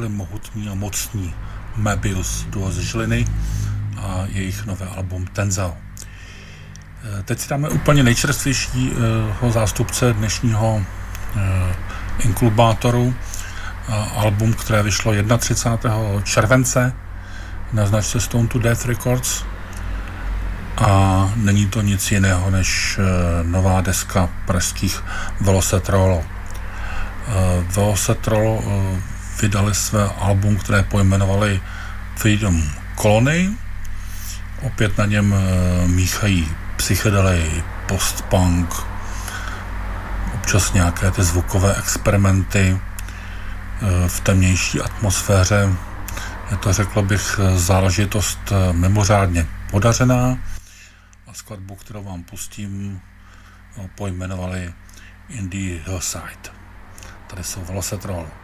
byli mohutní a mocní Möbius duo ze Žiliny a jejich nové album Tenzao. Teď si dáme úplně nejčerstvějšího zástupce dnešního inklubátoru, album, které vyšlo 31. července na značce Stone to Death Records, a není to nic jiného než nová deska pražských Velocetrolo. Velocetrolo vydali své album, které pojmenovali Freedom Colony. Opět na něm míchají psychedelii, post-punk, občas nějaké ty zvukové experimenty v temnější atmosféře. Je to, řekl bych, záležitost mimořádně podařená, a skladbu, kterou vám pustím, pojmenovali In the Hillside. Tady jsou Velocetrolo.